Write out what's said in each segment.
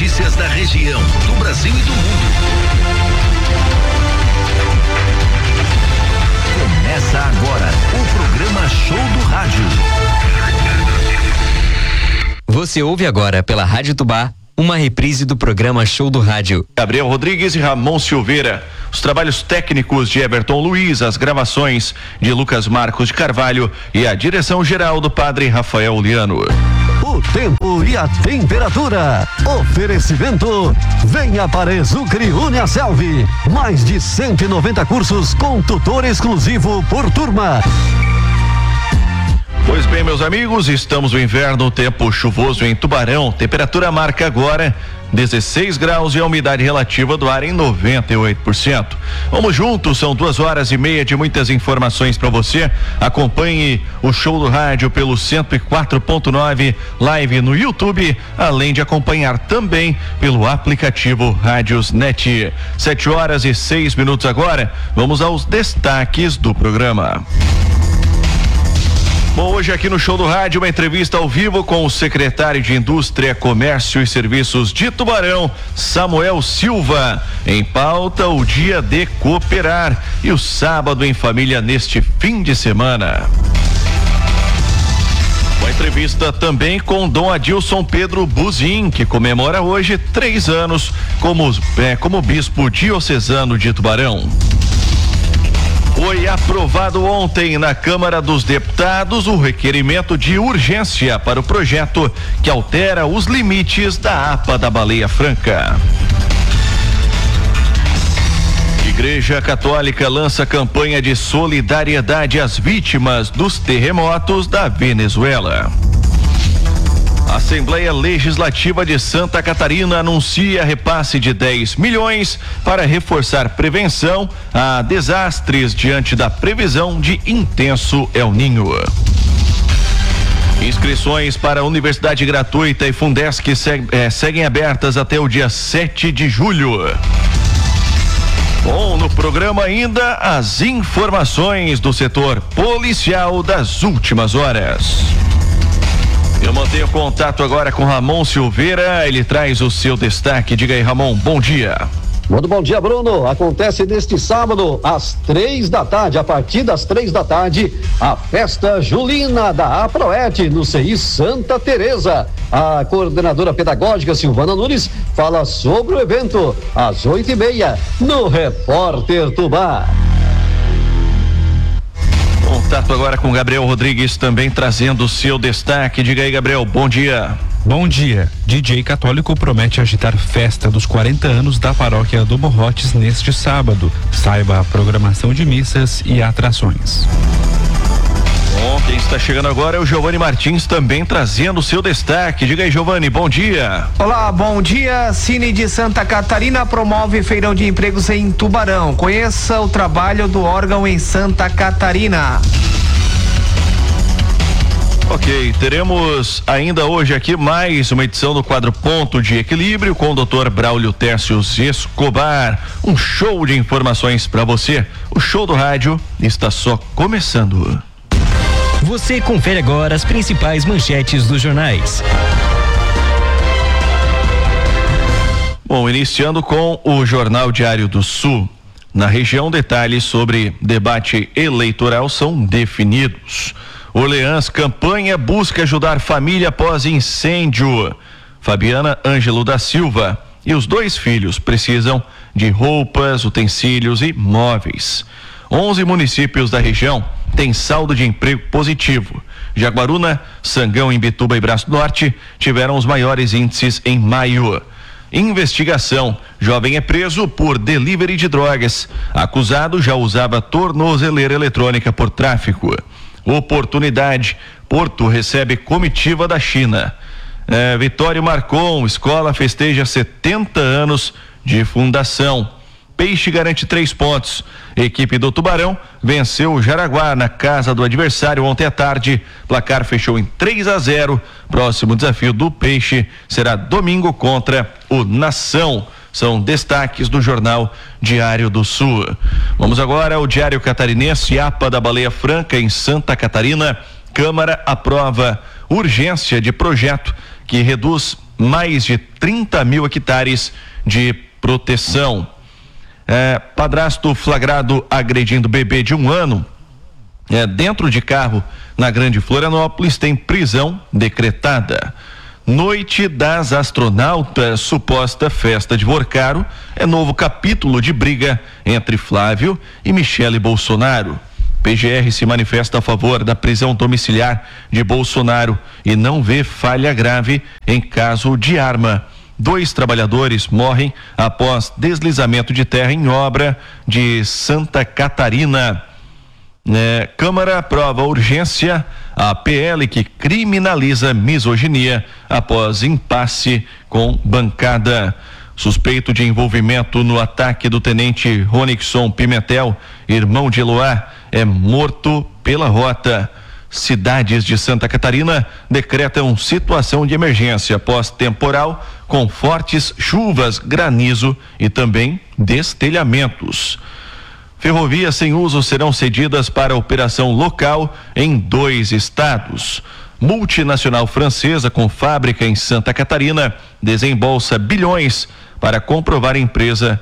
notícias da região, do Brasil e do mundo. Começa agora o programa Show do Rádio. Você ouve agora pela Rádio Tubá uma reprise do programa Show do Rádio. Gabriel Rodrigues e Ramon Silveira. Os trabalhos técnicos de Everton Luiz, as gravações de Lucas Marcos de Carvalho e a direção geral do padre Rafael Liano. O tempo e a temperatura. Oferecimento. Venha para Exucre Uniaselv. Mais de 190 cursos com tutor exclusivo por turma. Pois bem, meus amigos, estamos no inverno, tempo chuvoso em Tubarão. Temperatura marca agora 16 graus e a umidade relativa do ar em 98%. Vamos juntos, são 2h30 de muitas informações para você. Acompanhe o Show do Rádio pelo 104.9 live no YouTube, além de acompanhar também pelo aplicativo Rádios Net. 7h06 agora. Vamos aos destaques do programa. Bom, hoje aqui no Show do Rádio, uma entrevista ao vivo com o secretário de Indústria, Comércio e Serviços de Tubarão, Samuel Silva. Em pauta, o Dia de Cooperar e o Sábado em Família neste fim de semana. Uma entrevista também com Dom Adilson Pedro Buzin, que comemora hoje 3 anos como bispo diocesano de Tubarão. Foi aprovado ontem na Câmara dos Deputados o requerimento de urgência para o projeto que altera os limites da APA da Baleia Franca. Igreja Católica lança campanha de solidariedade às vítimas dos terremotos da Venezuela. A Assembleia Legislativa de Santa Catarina anuncia repasse de 10 milhões para reforçar prevenção a desastres diante da previsão de intenso El Niño. Inscrições para a Universidade Gratuita e Fundesc seguem abertas até o dia 7 de julho. Bom, no programa ainda as informações do setor policial das últimas horas. Eu mantenho contato agora com Ramon Silveira, ele traz o seu destaque. Diga aí, Ramon, bom dia. Muito bom dia, Bruno. Acontece neste sábado, às 3 da tarde, a partir das 3 da tarde, a festa julina da APROET no CI Santa Teresa. A coordenadora pedagógica Silvana Nunes fala sobre o evento às 8h30 no Repórter Tubá. Contato agora com Gabriel Rodrigues, também trazendo o seu destaque. Diga aí, Gabriel, bom dia. Bom dia. DJ católico promete agitar festa dos 40 anos da paróquia do Morrotes neste sábado. Saiba a programação de missas e atrações. Bom, quem está chegando agora é o Giovanni Martins, também trazendo o seu destaque. Diga aí, Giovanni, bom dia. Olá, bom dia. Cine de Santa Catarina promove feirão de empregos em Tubarão. Conheça o trabalho do órgão em Santa Catarina. Ok, teremos ainda hoje aqui mais uma edição do quadro Ponto de Equilíbrio com o Dr. Braulio Tércios Escobar. Um show de informações para você. O Show do Rádio está só começando. Você confere agora as principais manchetes dos jornais. Bom, iniciando com o Jornal Diário do Sul. Na região, detalhes sobre debate eleitoral são definidos. Orleans, campanha busca ajudar família após incêndio. Fabiana Ângelo da Silva e os 2 filhos precisam de roupas, utensílios e móveis. 11 municípios da região têm saldo de emprego positivo. Jaguaruna, Sangão, Imbituba e Braço Norte tiveram os maiores índices em maio. Investigação. Jovem é preso por delivery de drogas. Acusado já usava tornozeleira eletrônica por tráfico. Oportunidade. Porto recebe comitiva da China. Vitório Marcon, escola festeja 70 anos de fundação. Peixe garante 3 pontos. Equipe do Tubarão venceu o Jaraguá na casa do adversário ontem à tarde. Placar fechou em 3-0. Próximo desafio do Peixe será domingo contra o Nação. São destaques do Jornal Diário do Sul. Vamos agora ao Diário Catarinense. APA da Baleia Franca em Santa Catarina. Câmara aprova urgência de projeto que reduz mais de 30 mil hectares de proteção. Padrasto flagrado agredindo bebê de 1 ano dentro de carro na Grande Florianópolis tem prisão decretada. Noite das Astronautas, suposta festa de Vorcaro, é novo capítulo de briga entre Flávio e Michele Bolsonaro. PGR se manifesta a favor da prisão domiciliar de Bolsonaro e não vê falha grave em caso de arma. 2 trabalhadores morrem após deslizamento de terra em obra de Santa Catarina. Câmara aprova urgência a PL que criminaliza misoginia após impasse com bancada. Suspeito de envolvimento no ataque do tenente Ronixon Pimentel, irmão de Eloá, é morto pela rota. Cidades de Santa Catarina decretam situação de emergência após temporal com fortes chuvas, granizo e também destelhamentos. Ferrovias sem uso serão cedidas para operação local em 2 estados. Multinacional francesa com fábrica em Santa Catarina desembolsa bilhões para comprar empresa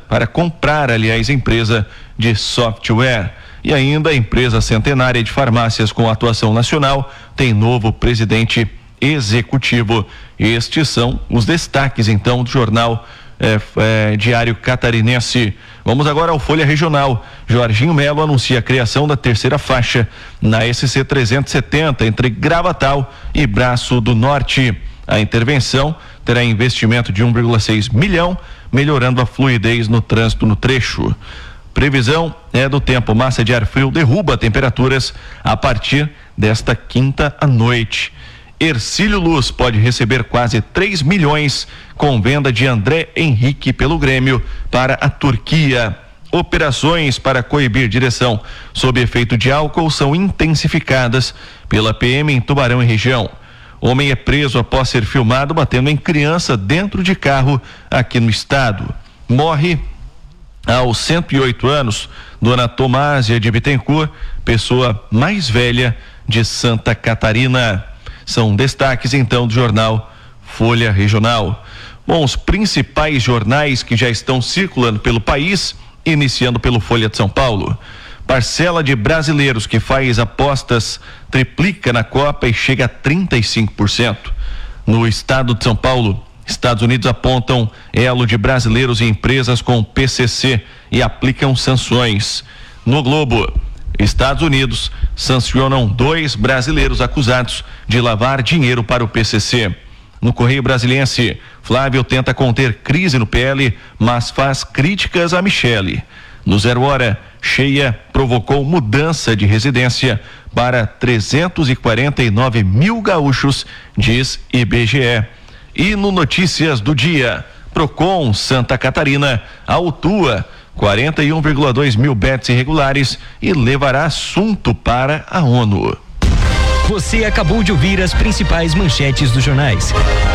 de software. E ainda a empresa centenária de farmácias com atuação nacional tem novo presidente executivo. Estes são os destaques então do jornal Diário Catarinense. Vamos agora ao Folha Regional. Jorginho Melo anuncia a criação da 3ª faixa na SC 370 entre Gravatal e Braço do Norte. A intervenção terá investimento de 1,6 milhão, melhorando a fluidez no trânsito no trecho. Previsão do tempo. Massa de ar frio derruba temperaturas a partir desta quinta à noite. Hercílio Luz pode receber quase 3 milhões com venda de André Henrique pelo Grêmio para a Turquia. Operações para coibir direção sob efeito de álcool são intensificadas pela PM em Tubarão e região. Homem é preso após ser filmado batendo em criança dentro de carro aqui no estado. Morre aos 108 anos, Dona Tomásia de Bittencourt, pessoa mais velha de Santa Catarina. São destaques então do jornal Folha Regional. Bom, os principais jornais que já estão circulando pelo país, iniciando pelo Folha de São Paulo. Parcela de brasileiros que faz apostas triplica na Copa e chega a 35%. No estado de São Paulo, Estados Unidos apontam elo de brasileiros e empresas com PCC e aplicam sanções. No Globo, Estados Unidos sancionam 2 brasileiros acusados de lavar dinheiro para o PCC. No Correio Brasiliense, Flávio tenta conter crise no PL, mas faz críticas a Michele. No 0 Hora, cheia provocou mudança de residência para 349 mil gaúchos, diz IBGE. E no Notícias do Dia, Procon Santa Catarina autua 41,2 mil bets irregulares e levará assunto para a ONU. Você acabou de ouvir as principais manchetes dos jornais.